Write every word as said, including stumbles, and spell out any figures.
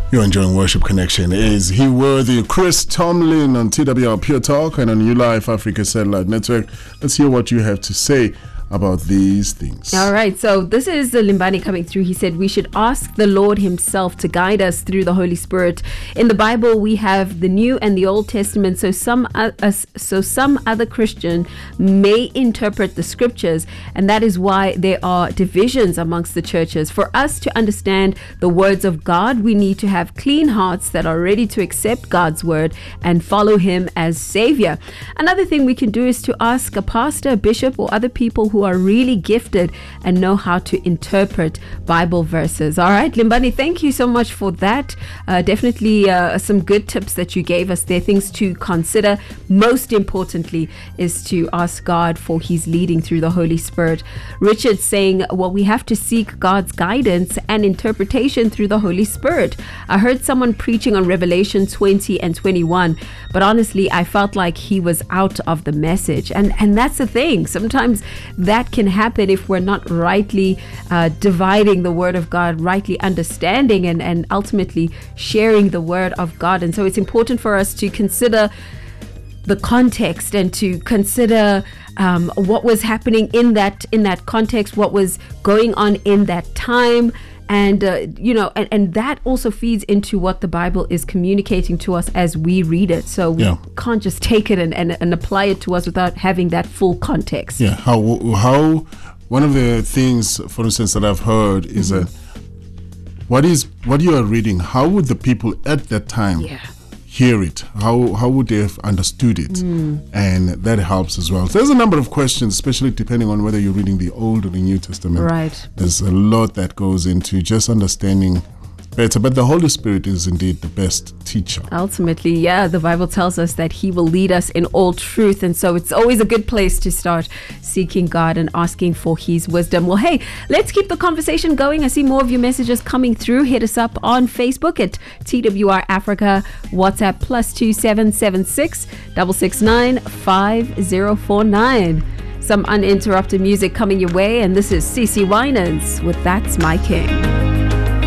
You're enjoying Worship Connection. Is he worthy? Chris Tomlin on T W R Pure Talk and on New Life Africa Satellite Network. Let's hear what you have to say about these things. All right, so this is the Limbani coming through. He said we should ask the Lord himself to guide us through the Holy Spirit. In the Bible, we have the New and the Old Testament, so some uh, uh, so some other Christian may interpret the scriptures, and that is why there are divisions amongst the churches. For us to understand the words of God, we need to have clean hearts that are ready to accept God's word and follow him as Savior. Another thing we can do is to ask a pastor, a bishop, or other people who who are really gifted and know how to interpret Bible verses. All right, Limbani, thank you so much for that. Uh, definitely uh, some good tips that you gave us there, things to consider. Most importantly is to ask God for his leading through the Holy Spirit. Richard saying, well, we have to seek God's guidance and interpretation through the Holy Spirit. I heard someone preaching on Revelation twenty and twenty-one, but honestly, I felt like he was out of the message. And, and that's the thing. Sometimes that can happen if we're not rightly uh, dividing the word of God, rightly understanding and, and ultimately sharing the word of God. And so it's important for us to consider the context and to consider um, what was happening in that in that context, what was going on in that time. And, uh, you know, and, and that also feeds into what the Bible is communicating to us as we read it. So we yeah. can't just take it and, and, and apply it to us without having that full context. Yeah. How, how, one of the things, for instance, that I've heard is mm-hmm. that what is, what you are reading, how would the people at that time yeah. hear it? How how would they have understood it? Mm. And that helps as well. So there's a number of questions, especially depending on whether you're reading the Old or the New Testament. Right. There's a lot that goes into just understanding better. But the Holy Spirit is indeed the best teacher. Ultimately, yeah, the Bible tells us that he will lead us in all truth. And so it's always a good place to start seeking God and asking for his wisdom. Well, hey, let's keep the conversation going. I see more of your messages coming through. Hit us up on Facebook at T W R Africa, WhatsApp plus two seven seven six six six nine five zero four nine. Some uninterrupted music coming your way, and this is CeCe Winans with That's My King.